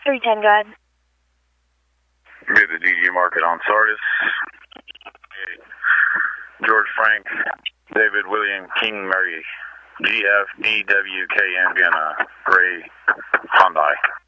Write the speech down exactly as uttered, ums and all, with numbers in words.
three ten, go ahead. Be the D G market on Sardis. George Frank, David William King Mary, G F D W K N Vienna, Gray Hyundai.